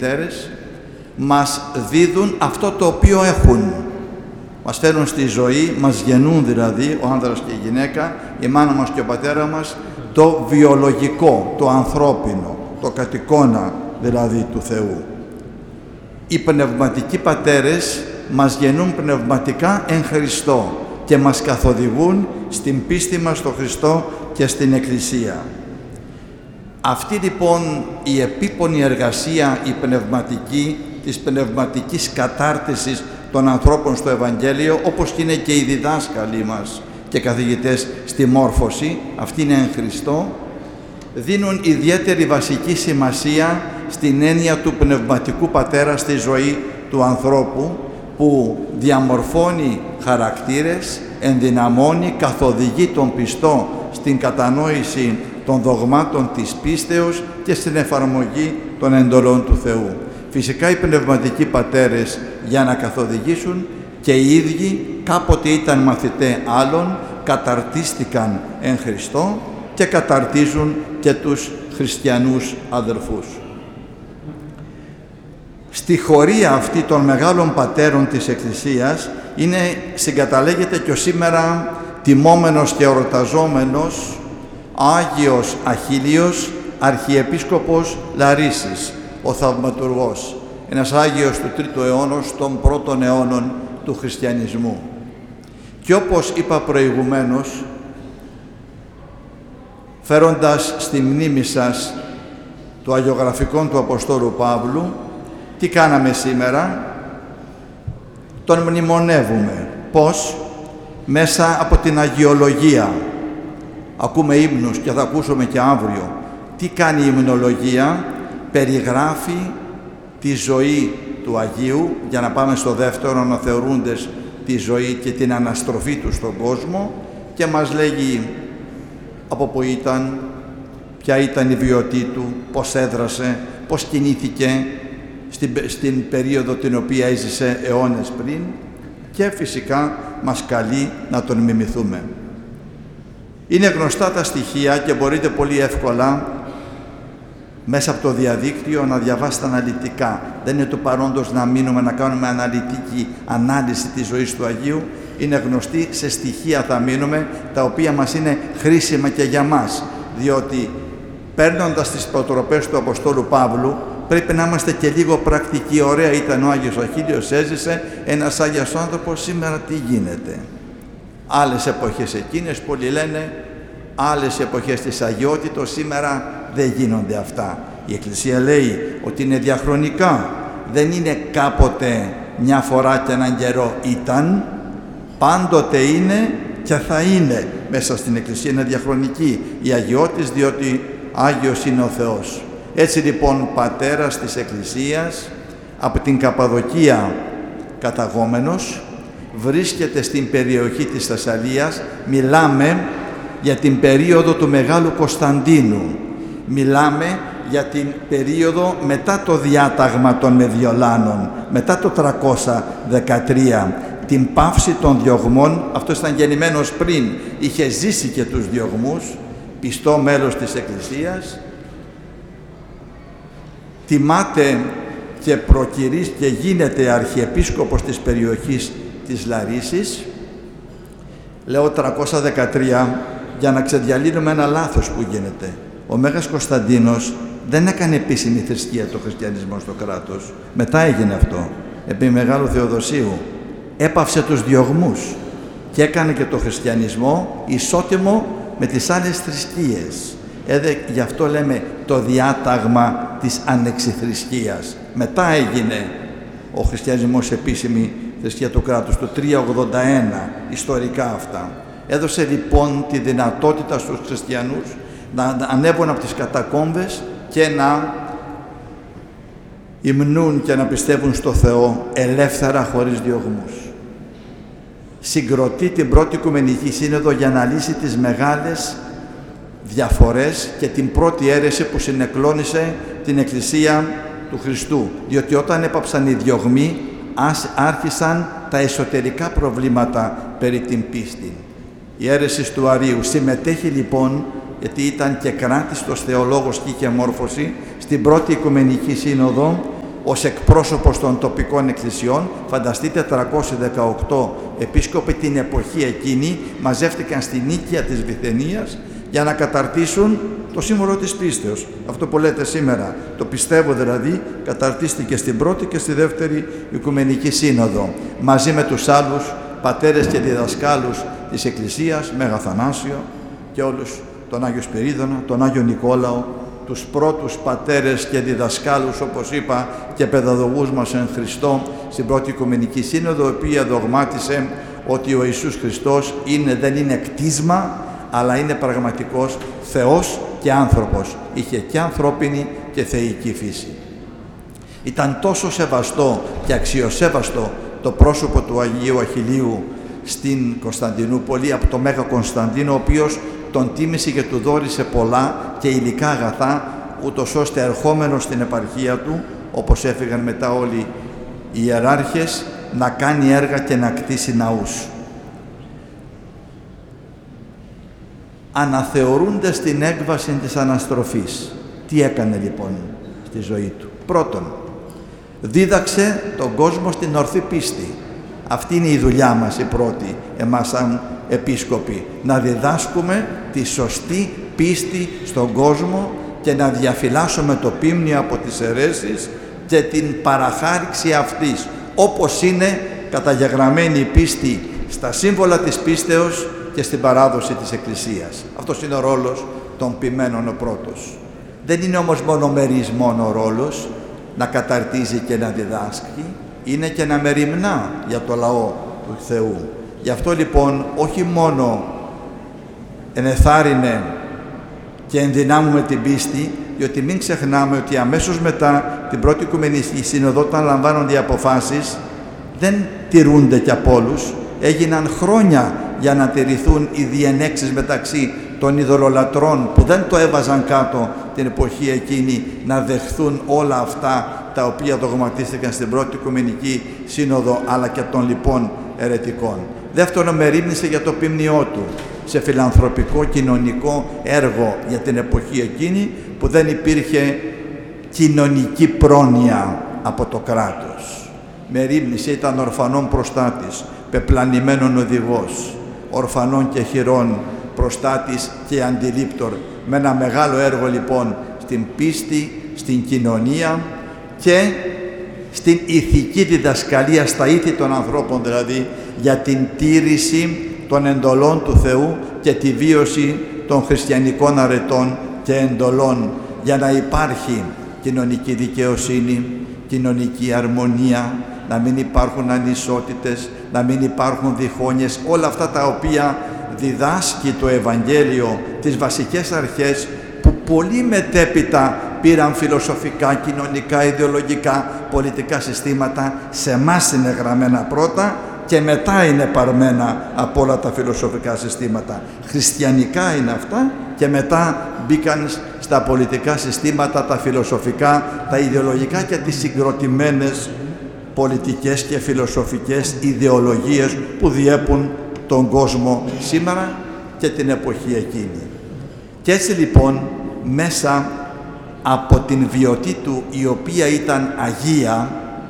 μητέρες, μας δίδουν αυτό το οποίο έχουν. Μας φέρνουν στη ζωή, μας γεννούν δηλαδή, ο άνδρας και η γυναίκα, η μάνα μας και ο πατέρα μας, το βιολογικό, το ανθρώπινο, το κατ' εικόνα δηλαδή του Θεού. Οι πνευματικοί πατέρες μας γεννούν πνευματικά εν Χριστώ και μας καθοδηγούν στην πίστη μας στο Χριστό και στην Εκκλησία. Αυτή λοιπόν η επίπονη εργασία, η πνευματική, της πνευματικής κατάρτισης των ανθρώπων στο Ευαγγέλιο, όπως είναι και οι διδάσκαλοι μας και καθηγητές στη μόρφωση, αυτή είναι εν Χριστώ, δίνουν ιδιαίτερη βασική σημασία στην έννοια του πνευματικού πατέρα στη ζωή του ανθρώπου, που διαμορφώνει χαρακτήρες, ενδυναμώνει, καθοδηγεί τον πιστό στην κατανόηση των δογμάτων της πίστεως και στην εφαρμογή των εντολών του Θεού. Φυσικά οι πνευματικοί πατέρες, για να καθοδηγήσουν, και οι ίδιοι κάποτε ήταν μαθητές άλλων, καταρτίστηκαν εν Χριστώ και καταρτίζουν και τους χριστιανούς αδελφούς. Στη χωρία αυτή των μεγάλων πατέρων της Εκκλησίας συγκαταλέγεται και ο σήμερα τιμόμενος και εορταζόμενος Άγιος Αχίλιος Αρχιεπίσκοπος Λαρίσης, ο Θαυματουργός, ένας Άγιος του 3ου αιώνα, των πρώτων αιώνων του χριστιανισμού. Και όπως είπα προηγουμένως, φέροντας στη μνήμη σας το αγιογραφικό του Αποστόλου Παύλου, τι κάναμε σήμερα? Τον μνημονεύουμε. Πώς? Μέσα από την αγιολογία. Ακούμε ύμνους και θα ακούσουμε και αύριο. Τι κάνει η υμνολογία? Περιγράφει τη ζωή του Αγίου, για να πάμε στο δεύτερο, αναθεωρούντες τη ζωή και την αναστροφή του στον κόσμο, και μας λέγει από πού ήταν, ποια ήταν η βιωτή του, πώς έδρασε, πώς κινήθηκε στην περίοδο την οποία έζησε αιώνες πριν, και φυσικά μας καλεί να τον μιμηθούμε. Είναι γνωστά τα στοιχεία και μπορείτε πολύ εύκολα μέσα από το διαδίκτυο να διαβάσετε αναλυτικά. Δεν είναι του παρόντος να μείνουμε να κάνουμε αναλυτική ανάλυση της ζωής του Αγίου. Είναι γνωστή, σε στοιχεία θα μείνουμε, τα οποία μας είναι χρήσιμα και για μας. Διότι παίρνοντας τις προτροπές του Αποστόλου Παύλου, πρέπει να είμαστε και λίγο πρακτικοί. Ωραία ήταν ο Άγιος Αχίλιος, έζησε, ένας Άγιος άνθρωπος, σήμερα τι γίνεται? Άλλες εποχές εκείνες, πολλοί λένε, άλλες εποχές της αγιότητος, σήμερα δεν γίνονται αυτά. Η Εκκλησία λέει ότι είναι διαχρονικά. Δεν είναι κάποτε μια φορά και έναν καιρό ήταν, πάντοτε είναι και θα είναι. Μέσα στην Εκκλησία είναι διαχρονική η αγιότης, διότι Άγιος είναι ο Θεός. Έτσι λοιπόν, πατέρας της Εκκλησίας, από την Καπαδοκία καταγόμενος, βρίσκεται στην περιοχή της Θεσσαλίας. Μιλάμε για την περίοδο του Μεγάλου Κωνσταντίνου. Μιλάμε για την περίοδο μετά το διάταγμα των Μεδιολάνων, μετά το 313, την πάυση των διωγμών. Αυτός ήταν γεννημένος πριν, είχε ζήσει και τους διωγμούς, πιστό μέλος της Εκκλησίας. Τιμάται και προκυρείς και γίνεται αρχιεπίσκοπος της περιοχής της Λαρίσης. Λέω 313 για να ξεδιαλύνουμε ένα λάθος που γίνεται. Ο Μέγας Κωνσταντίνος δεν έκανε επίσημη θρησκεία το χριστιανισμό στο κράτος. Μετά έγινε αυτό. Επί Μεγάλου Θεοδοσίου έπαυσε τους διωγμούς και έκανε και το χριστιανισμό ισότιμο με τις άλλες θρησκείες. Γι' αυτό λέμε το διάταγμα της ανεξιθρησκείας. Μετά έγινε ο χριστιανισμός επίσημη θρησκεία του κράτους, το 381, ιστορικά αυτά. Έδωσε λοιπόν τη δυνατότητα στους χριστιανούς να ανέβουν από τις κατακόμβες και να υμνούν και να πιστεύουν στο Θεό ελεύθερα, χωρίς διωγμούς. Συγκροτεί την Πρώτη Οικουμενική Σύνοδο για να λύσει τις μεγάλες διαφορές και την πρώτη αίρεση που συνεκλώνησε την Εκκλησία του Χριστού. Διότι όταν έπαψαν οι διωγμοί, άρχισαν τα εσωτερικά προβλήματα περί την πίστη. Η αίρεση του Αρείου συμμετέχει λοιπόν, γιατί ήταν και κράτης θεολόγος και είχε μόρφωση, στην Πρώτη Οικουμενική Σύνοδο ως εκπρόσωπος των τοπικών εκκλησιών. Φανταστείτε, 318 επίσκοποι την εποχή εκείνη μαζεύτηκαν στην οίκια της Βυθενίας για να καταρτήσουν το σύμβολο της πίστεως. Αυτό που λέτε σήμερα, το πιστεύω δηλαδή, καταρτίστηκε στην πρώτη και στη δεύτερη Οικουμενική Σύνοδο, μαζί με τους άλλους πατέρες και διδασκάλους της Εκκλησίας, Μέγα Θανάσιο και όλους, τον Άγιο Σπυρίδωνα, τον Άγιο Νικόλαο, τους πρώτους πατέρες και διδασκάλους, όπως είπα, και παιδαγωγούς μας εν Χριστώ στην πρώτη Οικουμενική Σύνοδο, η οποία δογμάτισε ότι ο Ιησούς Χριστός δεν είναι κτίσμα, αλλά είναι πραγματικός Θεός και άνθρωπος. Είχε και ανθρώπινη και θεϊκή φύση. Ήταν τόσο σεβαστό και αξιοσέβαστο το πρόσωπο του Αγίου Αχιλλείου στην Κωνσταντινούπολη από τον Μέγα Κωνσταντίνο, ο οποίος τον τίμησε και του δώρισε πολλά και υλικά αγαθά, ούτως ώστε ερχόμενος στην επαρχία του, όπως έφυγαν μετά όλοι οι ιεράρχες, να κάνει έργα και να κτίσει ναούς. Αναθεωρούνται στην έκβαση της αναστροφής. Τι έκανε λοιπόν στη ζωή του? Πρώτον, δίδαξε τον κόσμο στην ορθή πίστη. Αυτή είναι η δουλειά μας η πρώτη, εμάς σαν επίσκοποι, να διδάσκουμε τη σωστή πίστη στον κόσμο και να διαφυλάσσουμε το πίμνιο από τις αιρέσεις και την παραχάριξη αυτής, όπως είναι καταγεγραμμένη η πίστη στα σύμβολα της πίστεως και στην παράδοση της Εκκλησίας. Αυτός είναι ο ρόλος των ποιμένων ο πρώτος. Δεν είναι όμως μονομερής μόνο ο ρόλος να καταρτίζει και να διδάσκει, είναι και να μεριμνά για το λαό του Θεού. Γι' αυτό λοιπόν όχι μόνο ενεθάρρυνε και ενδυνάμουμε την πίστη, διότι μην ξεχνάμε ότι αμέσως μετά την πρώτη Οικουμενική Σύνοδο, όταν λαμβάνονται οι αποφάσεις, δεν τηρούνται κι από όλους. Έγιναν χρόνια για να τηρηθούν οι διενέξεις μεταξύ των ειδωλολατρών που δεν το έβαζαν κάτω την εποχή εκείνη, να δεχθούν όλα αυτά τα οποία δογματίστηκαν στην πρώτη Οικουμενική Σύνοδο, αλλά και των λοιπών αιρετικών. Δεύτερον, μερίμνησε για το ποιμνιό του σε φιλανθρωπικό κοινωνικό έργο για την εποχή εκείνη που δεν υπήρχε κοινωνική πρόνοια από το κράτος. Μερίμνησε, ήταν ορφανών προστάτης, πεπλανημένων οδηγός, ορφανών και χειρών προστάτης και αντιλήπτορ, με ένα μεγάλο έργο λοιπόν στην πίστη, στην κοινωνία και στην ηθική διδασκαλία, στα ήθη των ανθρώπων δηλαδή, για την τήρηση των εντολών του Θεού και τη βίωση των χριστιανικών αρετών και εντολών, για να υπάρχει κοινωνική δικαιοσύνη, κοινωνική αρμονία, να μην υπάρχουν ανισότητες, να μην υπάρχουν διχόνοιες, όλα αυτά τα οποία διδάσκει το Ευαγγέλιο, τις βασικές αρχές που πολύ μετέπειτα πήραν φιλοσοφικά, κοινωνικά, ιδεολογικά, πολιτικά συστήματα. Σε εμάς είναι γραμμένα πρώτα και μετά είναι παρμένα από όλα τα φιλοσοφικά συστήματα. Χριστιανικά είναι αυτά και μετά μπήκαν στα πολιτικά συστήματα, τα φιλοσοφικά, τα ιδεολογικά και τις συγκροτημένες πολιτικές και φιλοσοφικές ιδεολογίες που διέπουν τον κόσμο σήμερα και την εποχή εκείνη. Και έτσι λοιπόν, μέσα από την βιωτή του, η οποία ήταν αγία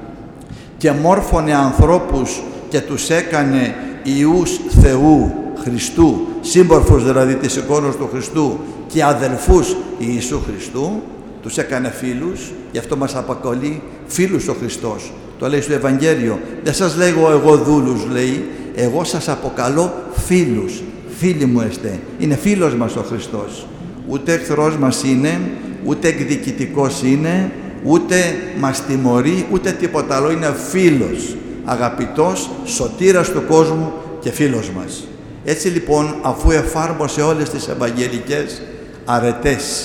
και μόρφωνε ανθρώπους και τους έκανε ιούς Θεού Χριστού, σύμμορφους δηλαδή της εικόνας του Χριστού και αδελφούς Ιησού Χριστού, τους έκανε φίλους. Γι' αυτό μας αποκαλεί φίλους ο Χριστός. Το λέει στο Ευαγγέλιο. Δεν σας λέγω εγώ δούλους, λέει, εγώ σας αποκαλώ φίλους. Φίλοι μου εστε. Είναι φίλος μας ο Χριστός. Ούτε εχθρός μας είναι, ούτε εκδικητικός είναι, ούτε μας τιμωρεί, ούτε τίποτα άλλο. Είναι φίλος, αγαπητός, σωτήρας του κόσμου και φίλος μας. Έτσι λοιπόν, αφού εφάρμοσε όλες τις ευαγγελικές αρετές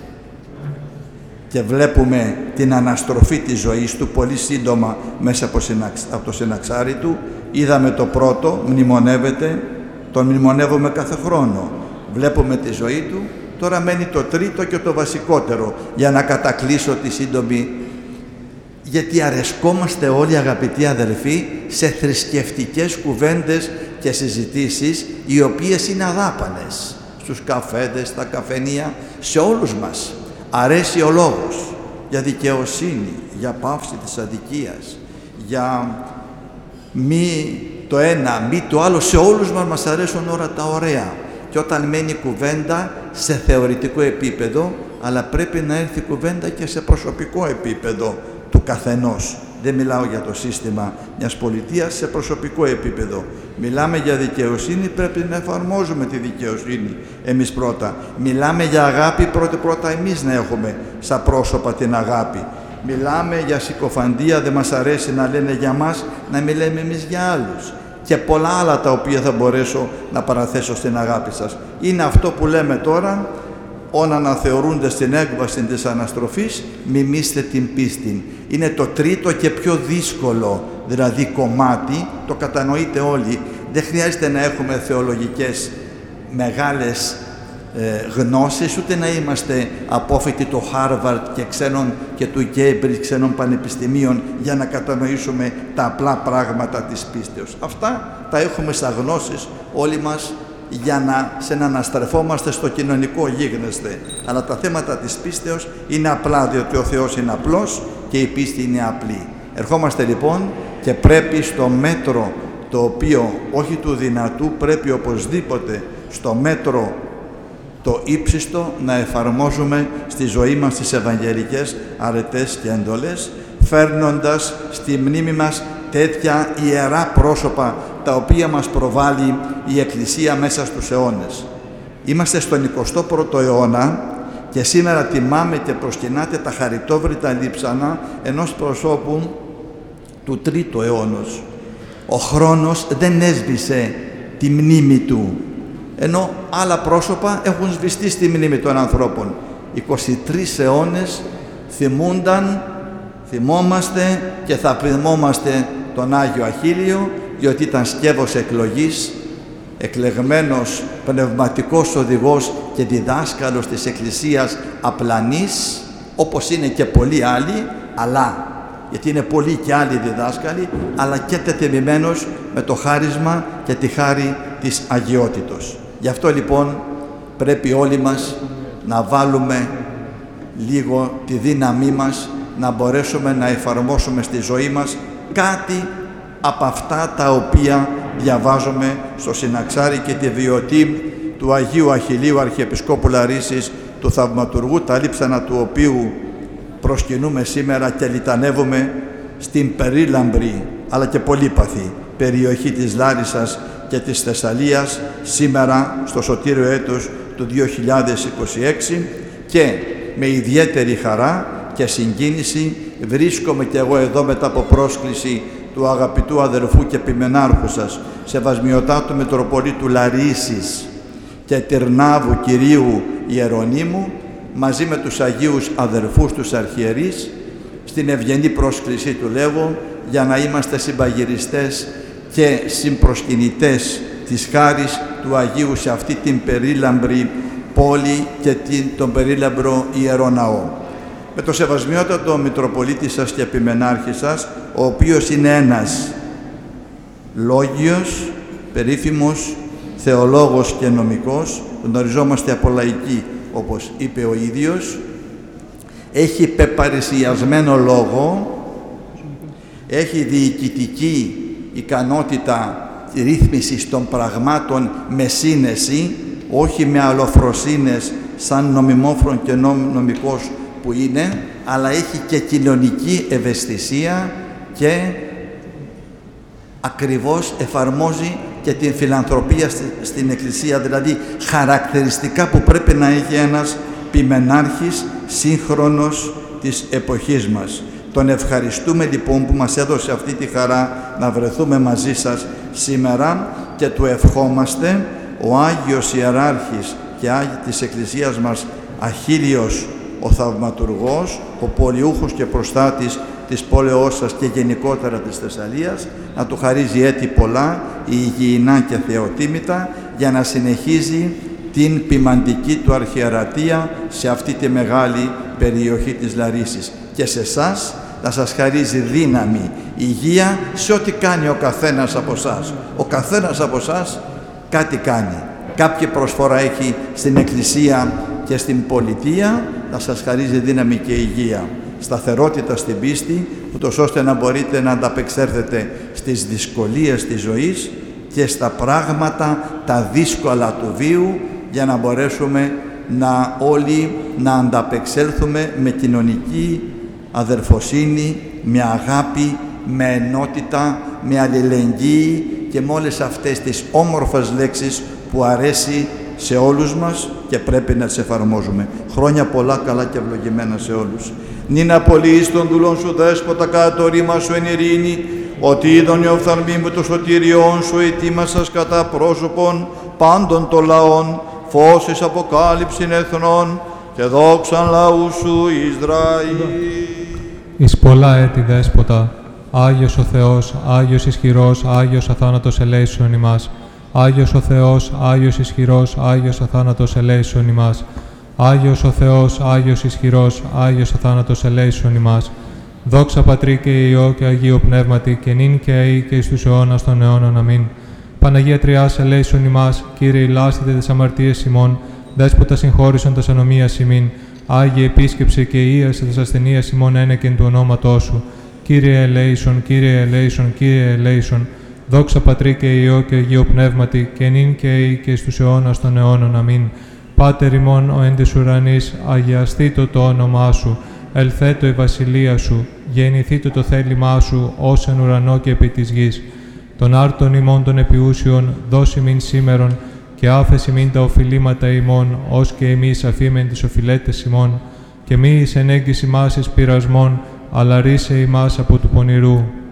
και βλέπουμε την αναστροφή της ζωής του πολύ σύντομα μέσα από το συναξάρι του, είδαμε το πρώτο, μνημονεύεται, τον μνημονεύουμε κάθε χρόνο. Βλέπουμε τη ζωή του, τώρα μένει το τρίτο και το βασικότερο, για να κατακλείσω τη σύντομη, γιατί αρεσκόμαστε όλοι αγαπητοί αδελφοί σε θρησκευτικές κουβέντες και συζητήσεις, οι οποίες είναι αδάπανες, στους καφέδες, στα καφενεία, σε όλους μας αρέσει ο λόγος. για δικαιοσύνη, για πάυση της αδικίας, για μη το ένα, μη το άλλο. Σε όλους μας αρέσουν όλα τα ωραία. Και όταν μένει κουβέντα σε θεωρητικό επίπεδο, αλλά πρέπει να έρθει κουβέντα και σε προσωπικό επίπεδο του καθενός. Δεν μιλάω για το σύστημα μιας πολιτείας, σε προσωπικό επίπεδο. Μιλάμε για δικαιοσύνη, πρέπει να εφαρμόζουμε τη δικαιοσύνη εμείς πρώτα. Μιλάμε για αγάπη, πρώτα εμείς να έχουμε σαν πρόσωπα την αγάπη. Μιλάμε για συκοφαντία, δεν μας αρέσει να λένε για μας, να μιλάμε εμείς για άλλους. Και πολλά άλλα τα οποία θα μπορέσω να παραθέσω στην αγάπη σας. Είναι αυτό που λέμε τώρα, όν αναθεωρούνται στην έκβαση της αναστροφής, μιμήστε την πίστη. Είναι το τρίτο και πιο δύσκολο δηλαδή κομμάτι, το κατανοείτε όλοι. Δεν χρειάζεται να έχουμε θεολογικές μεγάλες γνώσεις, ούτε να είμαστε απόφοιτοι του Χάρβαρντ και του Γκέιμπριτζ ξένων πανεπιστημίων για να κατανοήσουμε τα απλά πράγματα της πίστεως. Αυτά τα έχουμε σαν γνώσεις όλοι μας για να συναναστρεφόμαστε στο κοινωνικό γίγνεσθε. Αλλά τα θέματα της πίστεως είναι απλά, διότι ο Θεός είναι απλός και η πίστη είναι απλή. Ερχόμαστε λοιπόν και πρέπει στο μέτρο το οποίο όχι του δυνατού, πρέπει οπωσδήποτε στο μέτρο το ύψιστο να εφαρμόζουμε στη ζωή μας τις ευαγγελικές αρετές και εντολές, φέρνοντας στη μνήμη μας τέτοια ιερά πρόσωπα τα οποία μας προβάλλει η Εκκλησία μέσα στους αιώνες. Είμαστε στον 21ο αιώνα και σήμερα τιμάμε και προσκυνάτε τα χαριτόβρητα λείψανα ενός προσώπου του 3ου αιώνος. Ο χρόνος δεν έσβησε τη μνήμη του, ενώ άλλα πρόσωπα έχουν σβηστεί στη μνήμη των ανθρώπων. 23 αιώνες θυμόμαστε και θα θυμόμαστε τον Άγιο Αχίλιο, διότι ήταν σκεύος εκλογής, εκλεγμένος πνευματικός οδηγός και διδάσκαλος της Εκκλησίας απλανής, όπως είναι και πολλοί άλλοι, αλλά γιατί είναι πολλοί και άλλοι διδάσκαλοι, αλλά και τετιμημένος με το χάρισμα και τη χάρη της αγιότητος. Γι' αυτό λοιπόν πρέπει όλοι μας να βάλουμε λίγο τη δύναμή μας, να μπορέσουμε να εφαρμόσουμε στη ζωή μας κάτι από αυτά τα οποία διαβάζουμε στο Συναξάρι και τη βιωτή του Αγίου Αχιλίου Αρχιεπισκόπου Λαρίσης, του θαυματουργού, τα λείψανα του οποίου προσκυνούμε σήμερα και λιτανεύουμε στην περίλαμπρη αλλά και πολύπαθη περιοχή της Λάρισσας και της Θεσσαλίας σήμερα στο σωτήριο έτος του 2026, και με ιδιαίτερη χαρά και συγκίνηση βρίσκομαι και εγώ εδώ μετά από πρόσκληση του αγαπητού αδερφού και επιμενάρχου σας, Σεβασμιωτάτου Μητροπολίτου Λαρίσης και Τυρνάβου Κυρίου Ιερονύμου, μαζί με τους Αγίους αδερφούς τους αρχιερείς, στην ευγενή πρόσκλησή του λέγω, για να είμαστε συμπαγυριστές και συμπροσκυνητές της χάρης του Αγίου σε αυτή την περίλαμπρη πόλη και τον περίλαμπρο Ιερό Ναό. Με το Σεβασμιότατο Μητροπολίτη σας και Επιμενάρχη σας, ο οποίος είναι ένας λόγιος, περίφημος, θεολόγος και νομικός, γνωριζόμαστε από λαϊκή, όπως είπε ο ίδιος, έχει πεπαρισιασμένο λόγο, έχει διοικητική ικανότητα ρύθμισης των πραγμάτων με σύνεση, όχι με αλλοφροσύνες σαν νομιμόφρον και νομικός που είναι, αλλά έχει και κοινωνική ευαισθησία και ακριβώς εφαρμόζει και την φιλανθρωπία στην Εκκλησία, δηλαδή χαρακτηριστικά που πρέπει να έχει ένας ποιμενάρχης σύγχρονος της εποχής μας. Τον ευχαριστούμε λοιπόν που μας έδωσε αυτή τη χαρά να βρεθούμε μαζί σας σήμερα και του ευχόμαστε ο Άγιος Ιεράρχης και Άγιος της Εκκλησίας μας Αχίλιος ο Θαυματουργός, ο πολιούχος και προστάτης της πόλεως σας και γενικότερα της Θεσσαλίας, να του χαρίζει έτη πολλά, υγιεινά και θεοτίμητα, για να συνεχίζει την ποιμαντική του αρχιερατεία σε αυτή τη μεγάλη περιοχή της Λαρίσης. Και σε εσάς να σας χαρίζει δύναμη, υγεία σε ό,τι κάνει ο καθένας από εσάς. Ο καθένας από εσάς κάτι κάνει. Κάποια προσφορά έχει στην Εκκλησία και στην πολιτεία, να σας χαρίζει δύναμη και υγεία. σταθερότητα στην πίστη, ούτως ώστε να μπορείτε να ανταπεξέλθετε στις δυσκολίες της ζωής και στα πράγματα τα δύσκολα του βίου, για να μπορέσουμε όλοι να ανταπεξέλθουμε με κοινωνική αδερφοσύνη, με αγάπη, με ενότητα, με αλληλεγγύη και με όλες αυτές τις όμορφες λέξεις που αρέσει σε όλους μας και πρέπει να τις εφαρμόζουμε. Χρόνια πολλά, καλά και ευλογημένα σε όλους. Νυν απολύεις των δούλων σου, Δέσποτα, κατά το ρήμα σου εν ειρήνη, ότι είδον η οφθαλμή μου το σωτηριών σου ετοίμασας κατά πρόσωπον πάντων των λαών, φως εις αποκάλυψην εθνών και δόξαν λαού σου Ισραήλ. Εις πολλά έτη, Δέσποτα, Άγιος ο Θεός, Άγιος ισχυρός, Άγιος αθάνατος ελέησον ημάς. Άγιος ο Θεός, Άγιος ισχυρός, Άγιος αθάνατος ελέησον ημάς. Άγιος ο Θεός, Άγιος ισχυρός, Άγιος αθάνατος ελέησον ημάς. Δόξα Πατρί και Υιό και Αγίου Πνεύματι, και νυν και αεί και εις τους αιώνας των αιώνων. Αμήν. Παναγία Τριάς ελέησον ημάς, Κύριε ηλάσθητε τες αμαρτίες ημών, Δέσποτα συγχώρησον τας ανομίας ημίν, Άγιε επίσκεψε και ίασε τες ασθενείας ημών ένεκεν του ονόματός σου. Κύριε ελέησον, Κύριε ελέησον, Κύριε ελέησον. Δόξα Πατρί και Υιό και Αγίου Πνεύματι, και νυν και αεί και εις τους αιώνας των αιώνων. Αμήν. Πάτερ ημών ο εν της ουρανής, αγιαστήτω το όνομά σου, ελθέτω η βασιλεία σου, γεννηθήτω το θέλημά σου, ως εν ουρανό και επί της γης. Των άρτων ημών των επιούσιων, δώσει μην σήμερον, και άφεση μην τα οφειλήματα ημών, ως και εμείς αφήμεν τις οφειλέτες ημών, και μη εις ενέγγιση μας εις πειρασμών, αλλά ρίσε ημάς από του πονηρού.